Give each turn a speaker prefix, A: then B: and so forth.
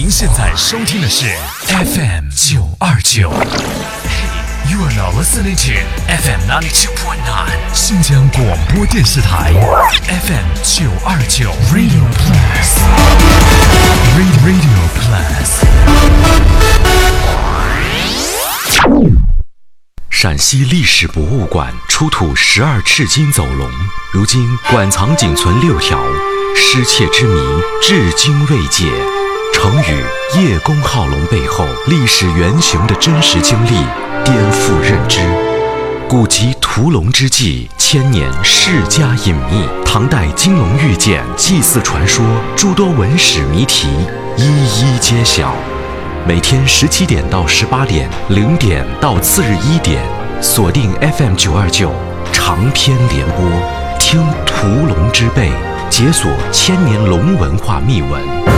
A: 您现在收听的是 FM 929。You are now listening to FM 92.9 新疆广播电视台 FM 929 Radio Plus Radio Plus。陕西历史博物馆出土12赤金走龙，如今馆藏仅存6条，失窃之谜至今未解。成语叶公好龙背后历史原型的真实经历颠覆认知。古籍屠龙之际，千年世家隐秘，唐代金龙玉简、祭祀传说，诸多文史谜题一一揭晓。每天17点到18点，0点到次日1点，锁定 FM 929长篇联播，听屠龙之辈，解锁千年龙文化秘闻。